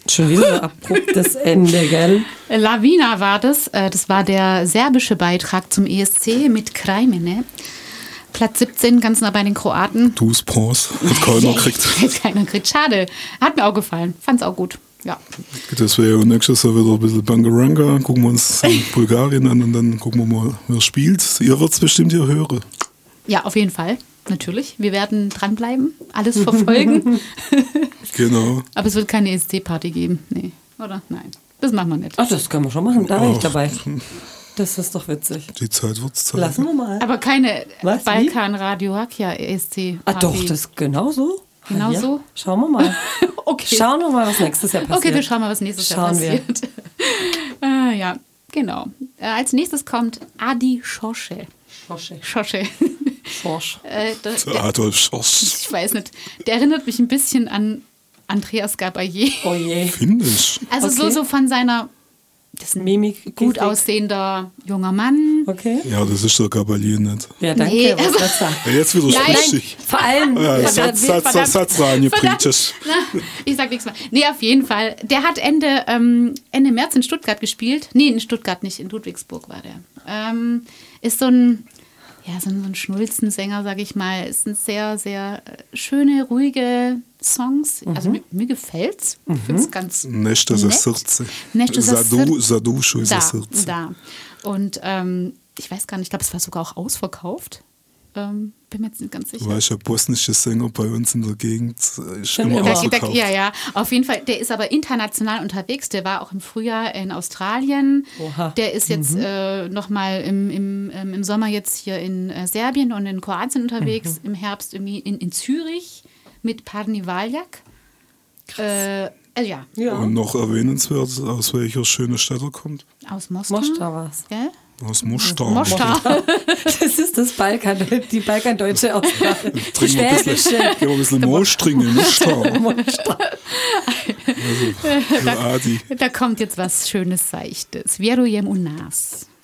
Schon wieder ein abruptes Ende, gell? Lavina war das. Das war der serbische Beitrag zum ESC mit Krajmene. Platz 17, ganz nah bei den Kroaten. Du's Bronze. Hat keiner gekriegt. Hat keiner gekriegt. Schade. Hat mir auch gefallen. Fand's auch gut. Ja. Das wäre ja nächstes Jahr wieder ein bisschen Bangaranga. Gucken wir uns Bulgarien an und dann gucken wir mal, wer spielt. Ihr wird's bestimmt ja hören. Ja, auf jeden Fall. Natürlich. Wir werden dranbleiben, alles verfolgen. Genau. Aber es wird keine ESC-Party geben. Nee, oder? Nein. Das machen wir nicht. Ach, das können wir schon machen. Da wäre ich dabei. Das ist doch witzig. Die Zeit wird's zeigen. Lassen wir mal. Aber keine Was, wie? Balkan-Radio Hakia ESC-Party. Ah, doch, das ist genauso. Genau ja. so? Schauen wir mal. Okay. Schauen wir mal, was nächstes Jahr passiert. Okay, wir schauen mal, was nächstes Jahr Schauen wir. passiert. Ja, genau. Als nächstes kommt Adi Schosche. Schosche. Schorsch. Adolf Schorsch. Ich weiß nicht. Der erinnert mich ein bisschen an Andreas Gabayé. Oh je. Finde ich. Also Okay. so von seiner... Das ist ein Mimik. gut Gestik. aussehender junger Mann. Okay. Ja, das ist der Gabalier nicht. Ja, danke. Nee, was also- das da? Ja, jetzt widerspricht sich. Vor allem. Ja, Verdammt. Satz reingepredigt. Na, ich sag nichts mehr. Nee, auf jeden Fall. Der hat Ende März in Stuttgart gespielt. Nee, in Stuttgart nicht, in Ludwigsburg war der. Ist so ein Schnulzensänger, sag ich mal. Ist ein sehr, sehr schöne, ruhige Songs. Also mir gefällt's. Ich finde es ganz Nešto za nett. srce. Nešto za srce. Za dušu i za Da, srce. da. Und ich weiß gar nicht, ich glaube, es war sogar auch ausverkauft. Bin mir jetzt nicht ganz sicher. Du weißt ja, bosnische Sänger bei uns in der Gegend ist immer immer. ausverkauft. Ja, auf jeden Fall. Der ist aber international unterwegs. Der war auch im Frühjahr in Australien. Oha. Der ist jetzt nochmal im Sommer jetzt hier in Serbien und in Kroatien unterwegs. Im Herbst irgendwie in Zürich mit Parni Valjak. Ja, Ja. Und noch erwähnenswert, aus welcher schönen Stadt er kommt. aus Mostar. Mostar war's. Gell? Aus Mostar. Mostar. Das ist das Balkan, die balkandeutsche Aussprache. Die Trinken wir ein bisschen, schwäbische. gehen wir ein bisschen Moos trinken. Mostar. Mostar. Für Adi. Da kommt jetzt was Schönes, Seichtes. Vjerujem u nas.